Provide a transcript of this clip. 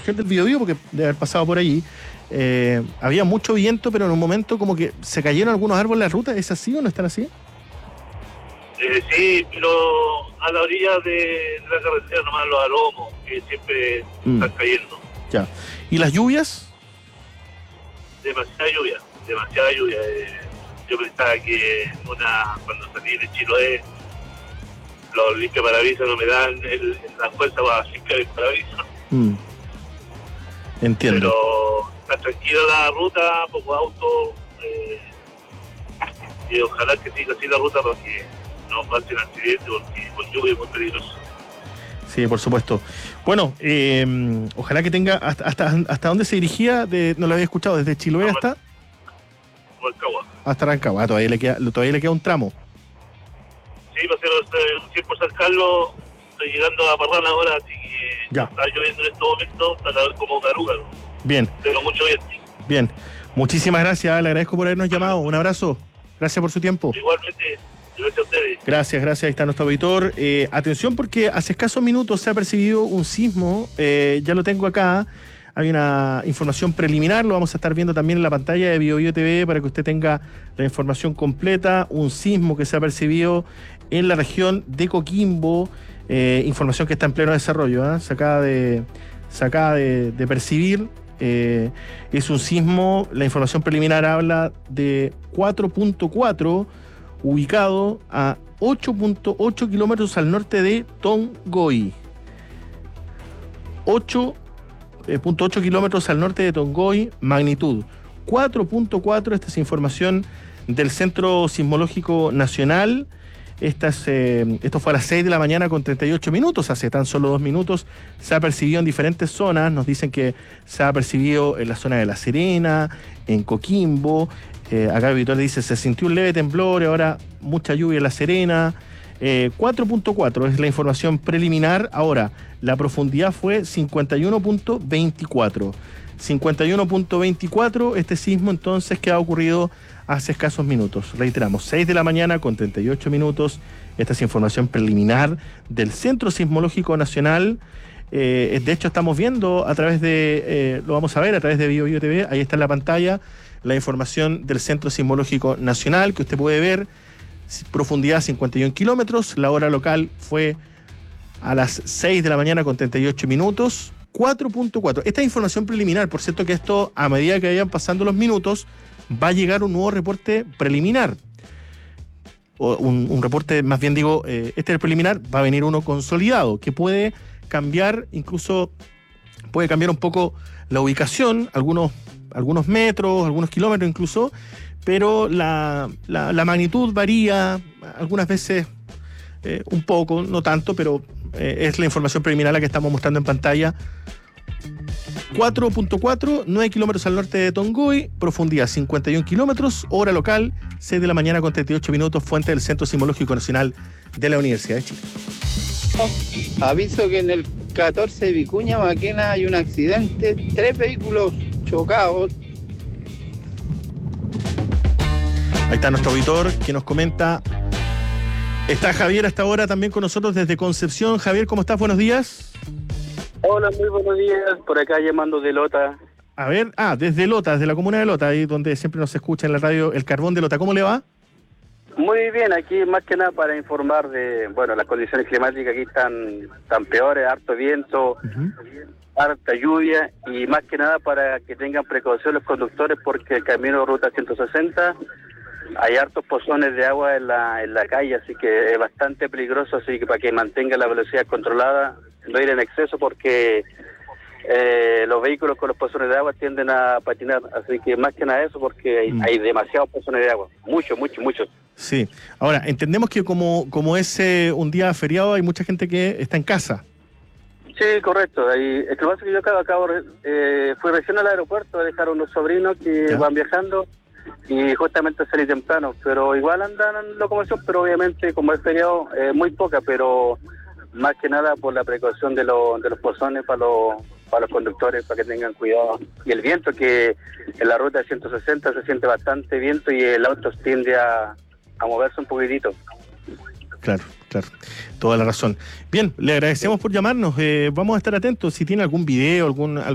región del Biobío, porque de haber pasado por allí, había mucho viento, pero en un momento como que se cayeron algunos árboles en la ruta. ¿Es así o no están así? Sí, pero a la orilla de la carretera nomás los aromos, que siempre están cayendo. Ya. ¿Y las lluvias? Demasiada lluvia. Yo pensaba que cuando salí de Chiloé, los limpiaparabrisas no me dan la fuerza para limpiar el parabrisas. Entiendo. Pero está tranquila la ruta, pocos autos, y ojalá que siga así la ruta para que no pasen accidentes, porque con lluvia es muy peligroso. Sí, por supuesto. Bueno, ojalá que tenga... ¿Hasta dónde se dirigía? No lo había escuchado, ¿desde Chiloé hasta...? Rancagua. Hasta Rancagua. Todavía le queda un tramo. Sí, para ser por San Carlos, estoy llegando a Parrana ahora, así que ya. Está lloviendo en estos momentos, para ver como caruga, ¿no? Bien. Pero mucho viento. Bien. Muchísimas gracias, le agradezco por habernos llamado. Un abrazo. Gracias por su tiempo. Igualmente, gracias a ustedes. Gracias. Ahí está nuestro auditor. Atención, porque hace escasos minutos se ha percibido un sismo. Ya lo tengo acá. Hay una información preliminar, lo vamos a estar viendo también en la pantalla de Biobío TV para que usted tenga la información completa. Un sismo que se ha percibido en la región de Coquimbo, información que está en pleno desarrollo, se acaba de percibir. Es un sismo, la información preliminar habla de 4.4, ubicado a 8.8 kilómetros al norte de Tongoy. 8.8 kilómetros al norte de Tongoy, magnitud 4.4. Esta es información del Centro Sismológico Nacional. Esto fue a las 6 de la mañana con 38 minutos, hace tan solo 2 minutos. Se ha percibido en diferentes zonas. Nos dicen que se ha percibido en la zona de La Serena, en Coquimbo. Acá el editor dice, se sintió un leve temblor y ahora mucha lluvia en La Serena. 4.4 es la información preliminar. Ahora, la profundidad fue 51.24. 51.24, este sismo entonces que ha ocurrido hace escasos minutos. Reiteramos, 6 de la mañana con 38 minutos. Esta es información preliminar del Centro Sismológico Nacional. De hecho, estamos viendo a través de, lo vamos a ver a través de Biobío TV, ahí está en la pantalla, la información del Centro Sismológico Nacional que usted puede ver. Profundidad 51 kilómetros, la hora local fue a las 6 de la mañana con 38 minutos, 4.4. Esta es información preliminar, por cierto que esto, a medida que vayan pasando los minutos, va a llegar un nuevo reporte preliminar. O un reporte, más bien digo, este es el preliminar, va a venir uno consolidado, que puede cambiar, incluso puede cambiar un poco la ubicación, algunos metros, algunos kilómetros incluso, pero la magnitud varía, algunas veces un poco, no tanto, pero es la información preliminar la que estamos mostrando en pantalla. 4.4, 9 kilómetros al norte de Tongoy, profundidad 51 kilómetros, hora local, 6 de la mañana con 38 minutos, fuente del Centro Sismológico Nacional de la Universidad de Chile. Aviso que en el 14 de Vicuña Maquena hay un accidente, 3 vehículos chocados. Ahí está nuestro auditor que nos comenta. Está Javier hasta ahora también con nosotros desde Concepción. Javier, ¿cómo estás? Buenos días. Hola, muy buenos días. Por acá llamando de Lota. A ver, desde Lota, desde la comuna de Lota, ahí donde siempre nos escucha en la radio El Carbón de Lota. ¿Cómo le va? Muy bien, aquí más que nada para informar de, las condiciones climáticas aquí están peores, harto viento, harta lluvia y más que nada para que tengan precaución los conductores porque el camino de ruta 160 hay hartos pozones de agua en la calle, así que es bastante peligroso, así que para que mantenga la velocidad controlada, no ir en exceso porque los vehículos con los pozones de agua tienden a patinar, así que más que nada eso porque hay demasiados pozones de agua, muchos. Sí, ahora entendemos que como es un día feriado hay mucha gente que está en casa. Sí, correcto. Ahí, el que pasa es que yo fui recién al aeropuerto a dejar unos sobrinos que van viajando y justamente salí temprano, pero igual andan en locomoción, pero obviamente como es feriado muy poca, pero más que nada por la precaución de los pozones para los conductores, para que tengan cuidado. Y el viento, que en la ruta de 160 se siente bastante viento y el auto tiende a moverse un poquitito. Claro, toda la razón. Bien, le agradecemos por llamarnos, vamos a estar atentos, si tiene algún video,